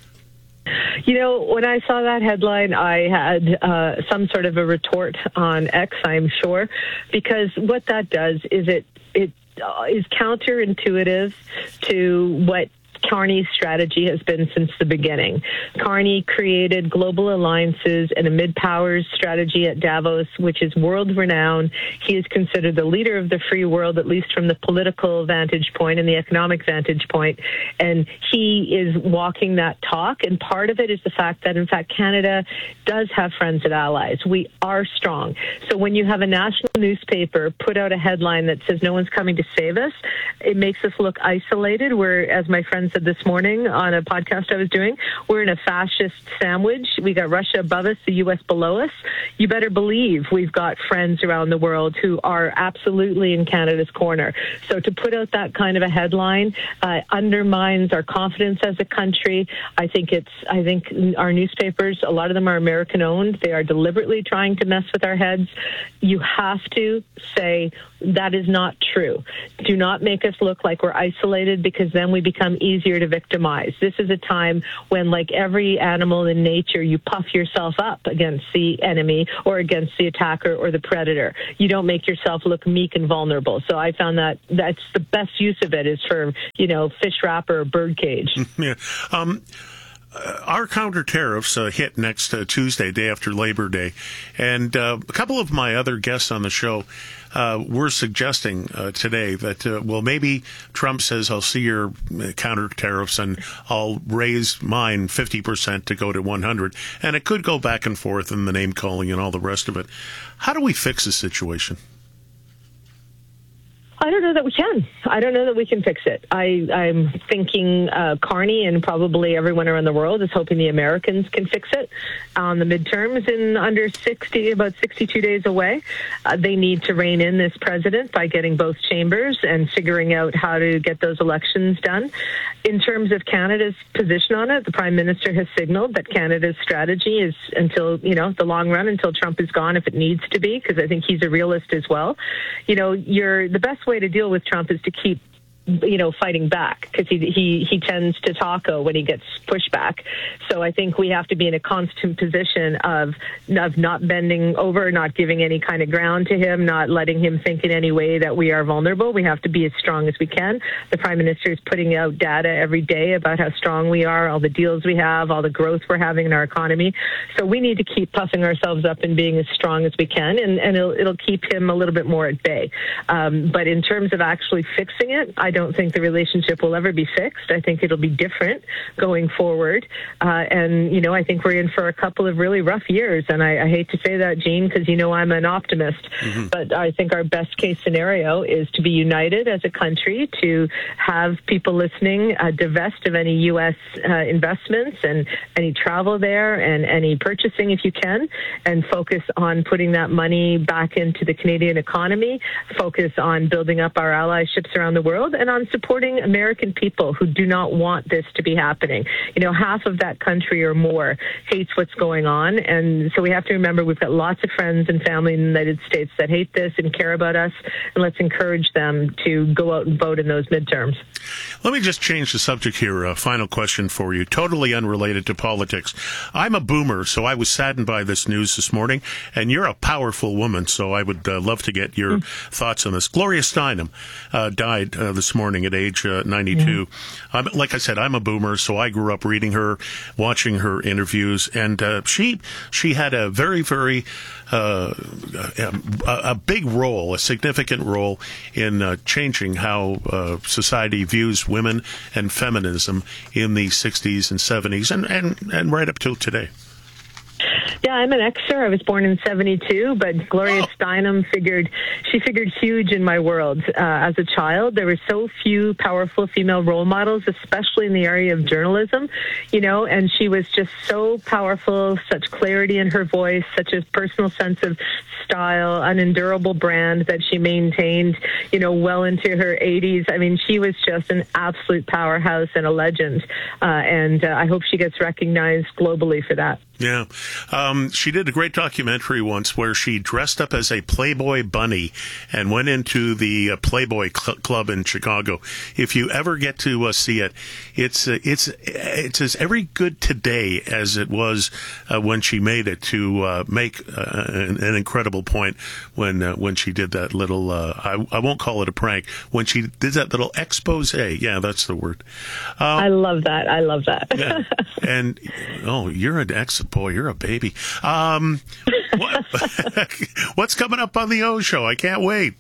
When I saw that headline, I had some sort of a retort on X, I'm sure, because what that does is it is counterintuitive to what Carney's strategy has been since the beginning. Carney created global alliances and a mid-powers strategy at Davos, which is world-renowned. He is considered the leader of the free world, at least from the political vantage point and the economic vantage point. And he is walking that talk. And part of it is the fact that, in fact, Canada does have friends and allies. We are strong. So when you have a national newspaper put out a headline that says no one's coming to save us, it makes us look isolated. We're, as my friend said this morning on a podcast I was doing, we're in a fascist sandwich. We got Russia above us, the U.S. below us. You better believe we've got friends around the world who are absolutely in Canada's corner. So to put out that kind of a headline undermines our confidence as a country. I think our newspapers, a lot of them are American owned. They are deliberately trying to mess with our heads. You have to say that is not true. Do not make us look like we're isolated, because then we become easier to victimize. This is a time when, like every animal in nature, you puff yourself up against the enemy or against the attacker or the predator. You don't make yourself look meek and vulnerable. So I found that that's the best use of it is for, fish wrap or bird cage. Yeah. Our counter tariffs hit next Tuesday, day after Labor Day. And a couple of my other guests on the show were suggesting today that, maybe Trump says, I'll see your counter tariffs and I'll raise mine 50% to go to 100. And it could go back and forth and the name calling and all the rest of it. How do we fix the situation? I don't know that we can. I don't know that we can fix it. I'm thinking Carney and probably everyone around the world is hoping the Americans can fix it. The midterms in about 62 days away. They need to rein in this president by getting both chambers and figuring out how to get those elections done. In terms of Canada's position on it, the Prime Minister has signaled that Canada's strategy is until, the long run, until Trump is gone, if it needs to be, because I think he's a realist as well. The best way to deal with Trump is to keep fighting back, because he tends to taco when he gets pushback. So I think we have to be in a constant position of not bending over, not giving any kind of ground to him, not letting him think in any way that we are vulnerable. We have to be as strong as we can. The Prime Minister is putting out data every day about how strong we are, all the deals we have, all the growth we're having in our economy. So we need to keep puffing ourselves up and being as strong as we can, and it'll keep him a little bit more at bay. But in terms of actually fixing it, I don't think the relationship will ever be fixed. I think it'll be different going forward. And I think we're in for a couple of really rough years. And I hate to say that, Gene, because I'm an optimist. Mm-hmm. But I think our best case scenario is to be united as a country, to have people listening divest of any U.S. investments and any travel there and any purchasing if you can, and focus on putting that money back into the Canadian economy, focus on building up our allyships around the world, and on supporting American people who do not want this to be happening. Half of that country or more hates what's going on. And so we have to remember we've got lots of friends and family in the United States that hate this and care about us. And let's encourage them to go out and vote in those midterms. Let me just change the subject here. A final question for you, totally unrelated to politics. I'm a boomer, so I was saddened by this news this morning. And you're a powerful woman, so I would love to get your thoughts on this. Gloria Steinem died this morning at age 92. Yeah. Like I said, I'm a boomer, so I grew up reading her, watching her interviews, and she had a very, very a big role, a significant role in changing how society views women and feminism in the 60s and 70s and right up till today. Yeah, I'm an Xer. I was born in 72, but Gloria Steinem figured huge in my world. As a child, there were so few powerful female role models, especially in the area of journalism, and she was just so powerful, such clarity in her voice, such a personal sense of style, an endurable brand that she maintained, well into her 80s. I mean, she was just an absolute powerhouse and a legend, and I hope she gets recognized globally for that. Yeah. She did a great documentary once where she dressed up as a Playboy bunny and went into the Playboy Club in Chicago. If you ever get to see it, it's as every good today as it was when she made it, to make an incredible point when she did that little, I won't call it a prank, when she did that little expose. Yeah, that's the word. I love that. Yeah. And, you're an boy, you're a baby. What's coming up on the O Show? I can't wait.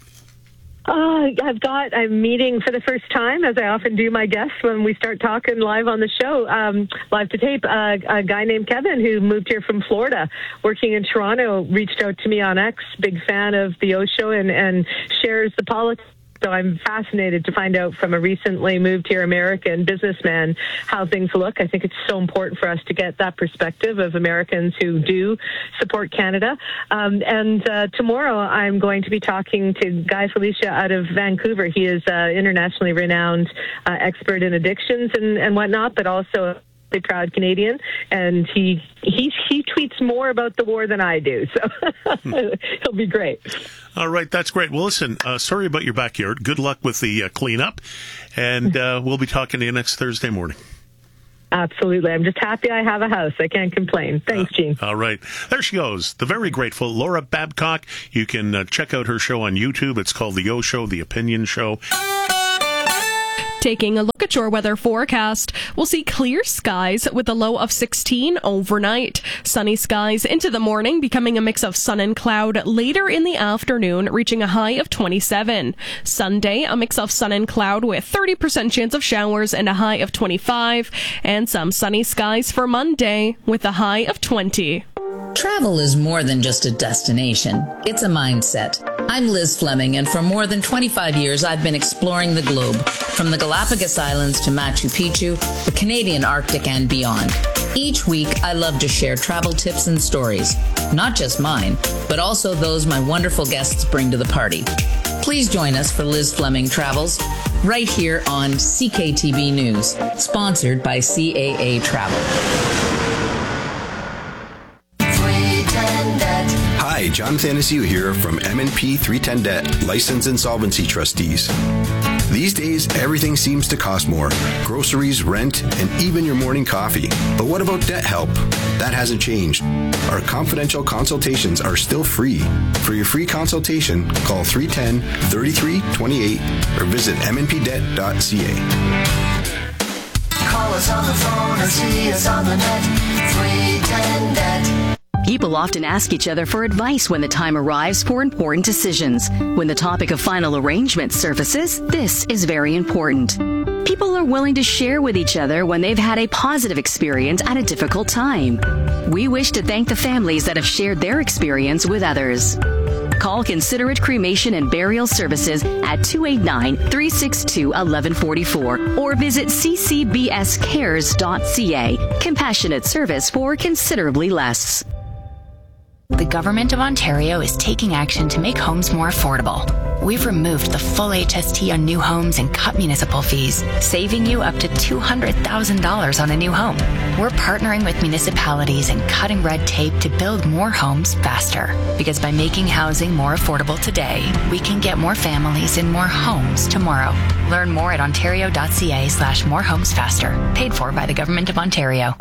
I'm meeting for the first time, as I often do my guests when we start talking live on the show, live to tape. A guy named Kevin who moved here from Florida, working in Toronto, reached out to me on X, big fan of the O Show, and shares the politics. So I'm fascinated to find out from a recently moved here American businessman how things look. I think it's so important for us to get that perspective of Americans who do support Canada. And tomorrow I'm going to be talking to Guy Felicia out of Vancouver. He is an internationally renowned expert in addictions and whatnot, but also a proud Canadian, and he tweets more about the war than I do, so he'll be great. All right, that's great. Well, listen, sorry about your backyard. Good luck with the cleanup, and we'll be talking to you next Thursday morning. Absolutely. I'm just happy I have a house. I can't complain. Thanks, Gene. All right. There she goes. The very grateful Laura Babcock. You can check out her show on YouTube. It's called The O Show, The Opinion Show. Taking a look at your weather forecast, we'll see clear skies with a low of 16 overnight. Sunny skies into the morning, becoming a mix of sun and cloud later in the afternoon, reaching a high of 27. Sunday, a mix of sun and cloud with 30% chance of showers and a high of 25. And some sunny skies for Monday with a high of 20. Travel is more than just a destination. It's a mindset. I'm Liz Fleming, and for more than 25 years, I've been exploring the globe, from the Galapagos Islands to Machu Picchu, the Canadian Arctic, and beyond. Each week, I love to share travel tips and stories, not just mine, but also those my wonderful guests bring to the party. Please join us for Liz Fleming Travels, right here on CKTB News, sponsored by CAA Travel. Hi, Jonathan Asiu here from M&P 310 Debt, License Insolvency Trustees. These days, everything seems to cost more. Groceries, rent, and even your morning coffee. But what about debt help? That hasn't changed. Our confidential consultations are still free. For your free consultation, call 310-3328 or visit mnpdebt.ca. Call us on the phone or see us on the net. 310 Debt. People often ask each other for advice when the time arrives for important decisions. When the topic of final arrangement surfaces, this is very important. People are willing to share with each other when they've had a positive experience at a difficult time. We wish to thank the families that have shared their experience with others. Call Considerate Cremation and Burial Services at 289-362-1144 or visit ccbscares.ca. Compassionate service for considerably less. The Government of Ontario is taking action to make homes more affordable. We've removed the full HST on new homes and cut municipal fees, saving you up to $200,000 on a new home. We're partnering with municipalities and cutting red tape to build more homes faster. Because by making housing more affordable today, we can get more families in more homes tomorrow. Learn more at ontario.ca/morehomesfaster. Paid for by the Government of Ontario.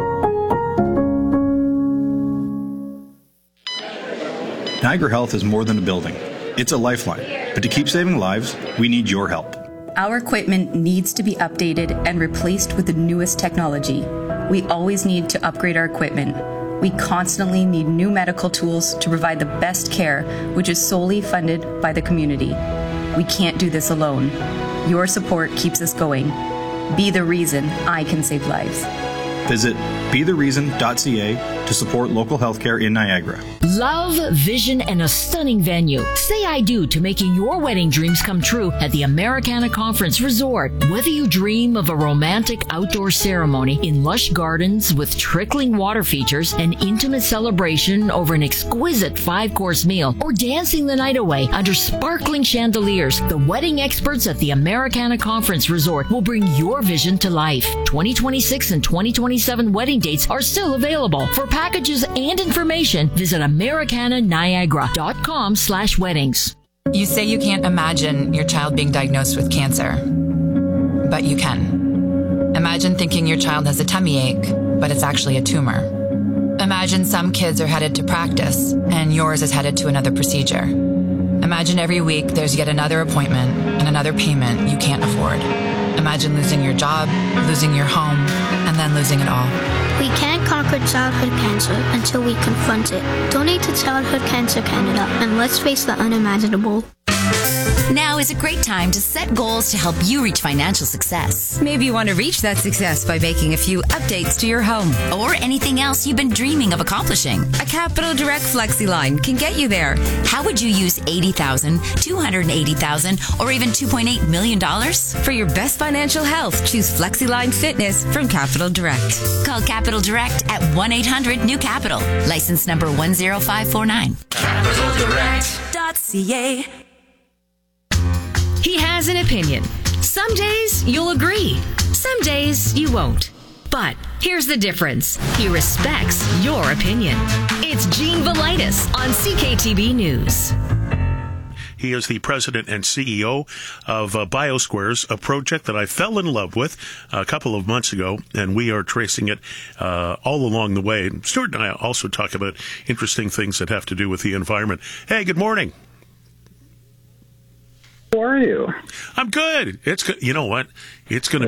Niagara Health is more than a building. It's a lifeline. But to keep saving lives, we need your help. Our equipment needs to be updated and replaced with the newest technology. We always need to upgrade our equipment. We constantly need new medical tools to provide the best care, which is solely funded by the community. We can't do this alone. Your support keeps us going. Be the reason I can save lives. Visit bethereason.ca to support local healthcare in Niagara. Love, vision, and a stunning venue. Say I do to making your wedding dreams come true at the Americana Conference Resort. Whether you dream of a romantic outdoor ceremony in lush gardens with trickling water features, an intimate celebration over an exquisite 5-course meal, or dancing the night away under sparkling chandeliers, the wedding experts at the Americana Conference Resort will bring your vision to life. 2026 and 2027 wedding wedding dates are still available. For packages and information, visit americananiagara.com/weddings. You say you can't imagine your child being diagnosed with cancer, but you can. Imagine thinking your child has a tummy ache, but it's actually a tumor. Imagine some kids are headed to practice and yours is headed to another procedure. Imagine every week there's yet another appointment and another payment you can't afford. Imagine losing your job, losing your home, and then losing it all. We can't conquer childhood cancer until we confront it. Donate to Childhood Cancer Canada and let's face the unimaginable. Now is a great time to set goals to help you reach financial success. Maybe you want to reach that success by making a few updates to your home or anything else you've been dreaming of accomplishing. A Capital Direct FlexiLine can get you there. How would you use $80,000, $280,000, or even $2.8 million? For your best financial health, choose FlexiLine Fitness from Capital Direct. Call Capital Direct at 1-800-NEW-CAPITAL. License number 10549. CapitalDirect.ca. He has an opinion. Some days you'll agree. Some days you won't. But here's the difference. He respects your opinion. It's Gene Velitis on CKTB News. He is the president and CEO of BioSquares, a project that I fell in love with a couple of months ago, and we are tracing it all along the way. Stuart and I also talk about interesting things that have to do with the environment. Hey, good morning. How are you? I'm good. It's good. You know what? It's going to